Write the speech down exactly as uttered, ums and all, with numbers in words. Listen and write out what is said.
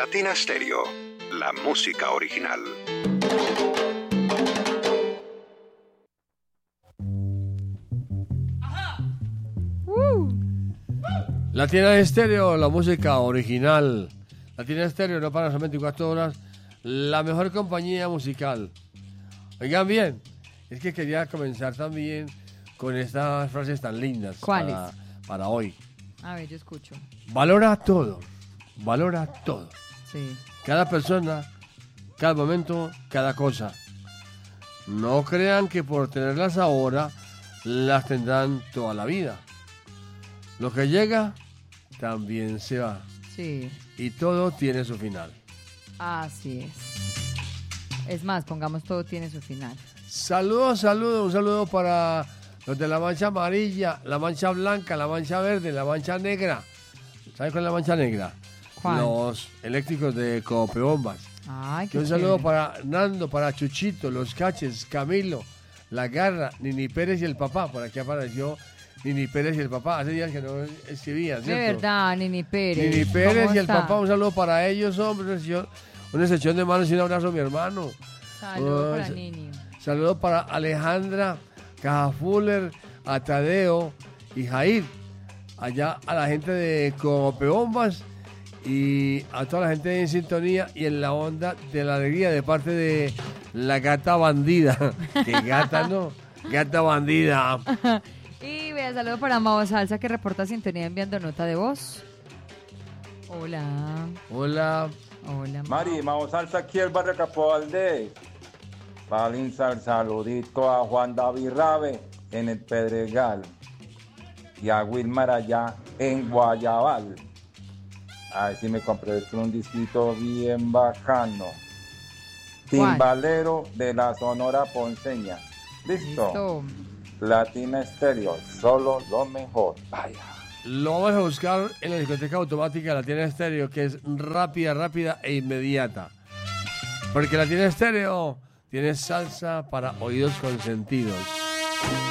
Latina Stereo, la música original. Latina Stereo, la música original. Latina Stereo no para las veinticuatro horas, la mejor compañía musical. Oigan bien, es que quería comenzar también con estas frases tan lindas. ¿Cuáles? Para, para hoy. A ver, yo escucho. Valora todo, valora todo. Sí. Cada persona, cada momento, cada cosa. No crean que por tenerlas ahora, las tendrán toda la vida. Lo que llega, también se va. Sí. Y todo tiene su final. Así es. Es más, pongamos todo tiene su final. Saludos, saludos, un saludo para los de la mancha amarilla, la mancha blanca, la mancha verde, la mancha negra. ¿Sabes cuál es la mancha negra? ¿Cuál? Los eléctricos de Copeombas. Ay, Y qué un saludo chévere. para Nando, para Chuchito, los Caches, Camilo, La Garra, Nini Pérez y el papá. Por aquí apareció Nini Pérez y el papá. Hace días que no escribían, De ¿cierto? verdad, Nini Pérez. Nini Pérez ¿Cómo y el está? papá, un saludo para ellos, hombre. Una sección, una sección de manos y un abrazo a mi hermano. Saludos Oh, para sa- Nini. Saludos para Alejandra, Cajafuller, a Tadeo y Jair. Allá a la gente de Copeombas y a toda la gente en sintonía y en la onda de la alegría de parte de la gata bandida. Que gata no, gata bandida. Y vea, saludo para Mau Salsa que reporta sintonía enviando nota de voz. Hola. Hola. Hola. Mari, Mao Salsa aquí el barrio Capovalde. Valinzar, saludito a Juan David Rabe en el Pedregal y a Wilmar allá en Guayabal. A ver si me compré un disquito bien bacano. ¿Cuál? Timbalero de la Sonora Ponceña. ¿Listo? Listo. Latina Stereo, solo lo mejor. Vaya. Lo vamos a buscar en la discoteca automática Latina Estéreo, que es rápida, rápida e inmediata. Porque Latina Estéreo tiene salsa para oídos consentidos.